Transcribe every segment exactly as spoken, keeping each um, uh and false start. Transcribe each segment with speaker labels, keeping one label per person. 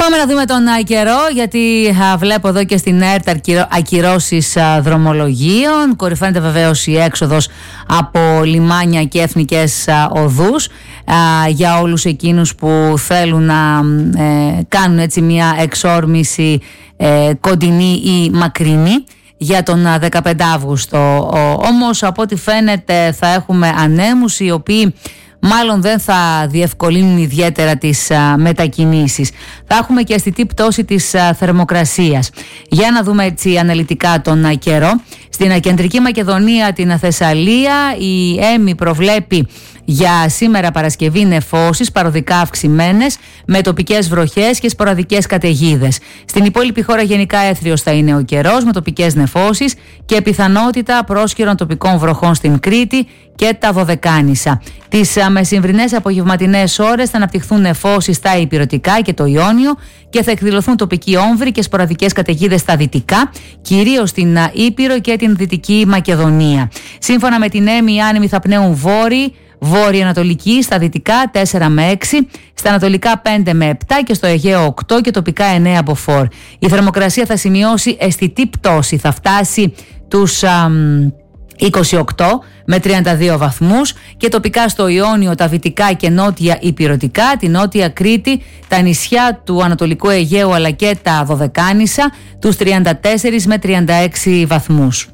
Speaker 1: Πάμε να δούμε τον καιρό, γιατί α, βλέπω εδώ και στην ΕΡΤ ακυρώσεις α, δρομολογίων. Κορυφαίνεται βεβαίως η έξοδος από λιμάνια και εθνικές α, οδούς α, για όλους εκείνους που θέλουν να ε, κάνουν έτσι μια εξόρμηση ε, κοντινή ή μακρινή για τον δεκαπέντε Αύγουστο. Ο, όμως από ό,τι φαίνεται θα έχουμε ανέμους οι οποίοι μάλλον δεν θα διευκολύνουν ιδιαίτερα τις α, μετακινήσεις. Θα έχουμε και αισθητή πτώση της α, θερμοκρασίας. Για να δούμε έτσι αναλυτικά τον α, καιρό. Στην Κεντρική Μακεδονία, την Θεσσαλία, η ΕΜΗ προβλέπει για σήμερα Παρασκευή νεφώσεις παροδικά αυξημένες με τοπικές βροχές και σποραδικές καταιγίδες. Στην υπόλοιπη χώρα γενικά έθριος θα είναι ο καιρός με τοπικές νεφώσεις και πιθανότητα πρόσκαιρων τοπικών βροχών στην Κρήτη και τα Δωδεκάνησα. Τις μεσημβρινές απογευματινές ώρες θα αναπτυχθούν νεφώσεις στα Ηπειρωτικά και το Ιόνιο και θα εκδηλωθούν τοπικοί όμβροι και σποραδικές καταιγίδες στα δυτικά, κυρίως στην Ήπειρο και την Δυτική Μακεδονία. Σύμφωνα με την ΕΜΗ, οι άνεμοι θα πνέουν βόρειοι, βόρειο-ανατολική, στα δυτικά τέσσερα με έξι, στα ανατολικά πέντε με επτά και στο Αιγαίο οκτώ και τοπικά εννέα από φορ. Η θερμοκρασία θα σημειώσει αισθητή πτώση, θα φτάσει τους α, είκοσι οκτώ με τριάντα δύο βαθμούς και τοπικά στο Ιόνιο, τα βυτικά και νότια Ηπειρωτικά, τη νότια Κρήτη, τα νησιά του Ανατολικού Αιγαίου αλλά και τα Δωδεκάνησα, τους τριάντα τέσσερα με τριάντα έξι βαθμούς.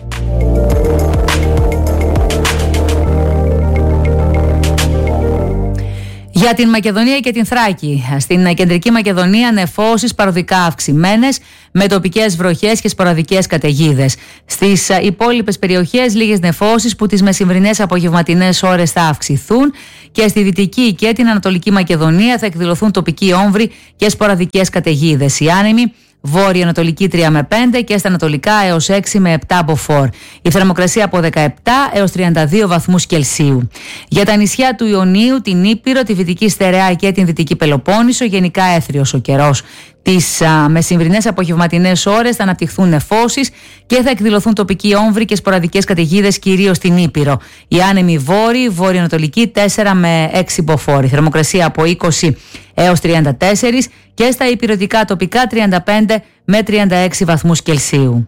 Speaker 1: Για την Μακεδονία και την Θράκη. Στην Κεντρική Μακεδονία νεφώσεις παροδικά αυξημένες με τοπικές βροχές και σποραδικές καταιγίδες. Στις υπόλοιπες περιοχές λίγες νεφώσεις που τις μεσημβρινές απογευματινές ώρες θα αυξηθούν και στη Δυτική και την Ανατολική Μακεδονία θα εκδηλωθούν τοπικοί όμβροι και σποραδικές καταιγίδες. Οι άνεμοι βόρειο-ανατολική τρία με πέντε και στα ανατολικά έως έξι με επτά από φορ. Η θερμοκρασία από δεκαεπτά έως τριάντα δύο βαθμούς Κελσίου. Για τα νησιά του Ιωνίου, την Ήπειρο, τη Βυτική Στερεά και την Δυτική Πελοπόννησο, γενικά έθριος ο καιρός. Τις μεσημβρινές απογευματινές ώρες θα αναπτυχθούν νεφώσεις και θα εκδηλωθούν τοπικοί όμβροι και σποραδικές καταιγίδες κυρίως στην Ήπειρο. Οι άνεμοι βόρειοι, βόρειο-ανατολική τέσσερα με έξι μποφόρ. Η θερμοκρασία από είκοσι έως τριάντα τέσσερα και στα ηπειρωτικά τοπικά τριάντα πέντε με τριάντα έξι βαθμούς Κελσίου.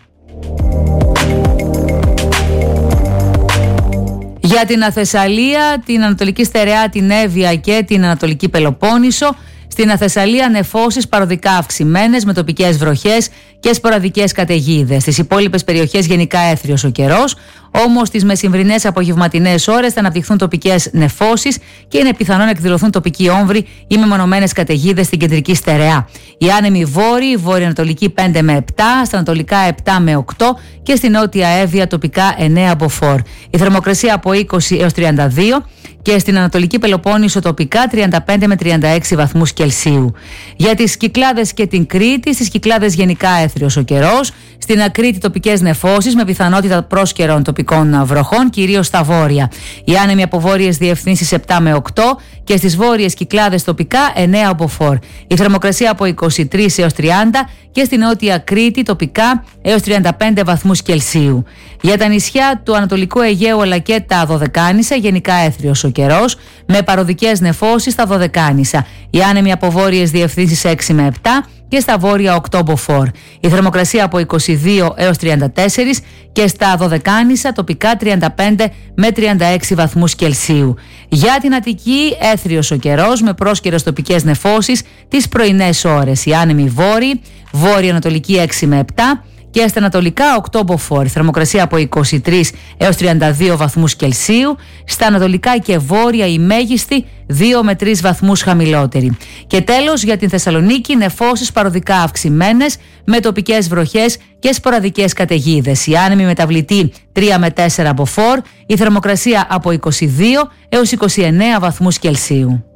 Speaker 1: Για την Θεσσαλία, την Ανατολική Στερεά, την Εύβοια και την Ανατολική Πελοπόννησο, στην Θεσσαλία νεφώσεις παροδικά αυξημένες με τοπικές βροχές και σποραδικές καταιγίδες. Στις υπόλοιπες περιοχές γενικά έθριος ο καιρός, όμως τις μεσημβρινές απογευματινές ώρες θα αναπτυχθούν τοπικές νεφώσεις και είναι πιθανόν να εκδηλωθούν τοπικοί όμβροι ή μεμονωμένες καταιγίδες στην Κεντρική Στερεά. Οι άνεμοι βόρειοι, βόρειο-ανατολική πέντε με επτά, στα ανατολικά επτά με οκτώ και στην νότια Εύβοια τοπικά εννέα από φορ. Η θερμοκρασία από είκοσι έως τριάντα δύο και στην Ανατολική Πελοπόννησο τοπικά τριάντα πέντε με τριάντα έξι βαθμούς Κελσίου. Για τις Κυκλάδες και την Κρήτη, στις Κυκλάδες γενικά έθριος ο καιρός, στην Ακρίτη τοπικές νεφώσεις με πιθανότητα πρόσκαιρων τοπικών βροχών, κυρίως στα βόρεια. Οι άνεμοι από βόρειες διευθύνσεις επτά με οκτώ και στις βόρειες Κυκλάδες τοπικά εννέα από φορ. Η θερμοκρασία από είκοσι τρία έως τριάντα και στην νότια Κρήτη τοπικά έως τριάντα πέντε βαθμούς Κελσίου. Για τα νησιά του Ανατολικού Αιγαίου αλλά και τα Δωδεκάνησα, γενικά έθριος ο καιρός με παροδικές νεφώσεις στα Δωδεκάνησα. Οι άνεμοι από βόρειες διευθύνσεις έξι με επτά και στα βόρεια οκτώ μποφόρ. Η θερμοκρασία από είκοσι δύο έως τριάντα τέσσερα και στα Δωδεκάνησα τοπικά τριάντα πέντε με τριάντα έξι βαθμούς Κελσίου. Για την Αττική έθριος ο καιρός με πρόσκαιρες τοπικές νεφώσεις τις πρωινές ώρες. Οι άνεμοι βόρειοι, βόρειο-ανατολική έξι με επτά και στα ανατολικά οκτώ μποφόρ. Η θερμοκρασία από είκοσι τρία έως τριάντα δύο βαθμούς Κελσίου. Στα ανατολικά και βόρεια η μέγιστη δύο με τρεις βαθμούς χαμηλότερη. Και τέλος για την Θεσσαλονίκη νεφώσεις παροδικά αυξημένες με τοπικές βροχές και σποραδικές καταιγίδες. Η άνεμη μεταβλητή τρία με τέσσερα από φορ. Η θερμοκρασία από είκοσι δύο έως είκοσι εννέα βαθμούς Κελσίου.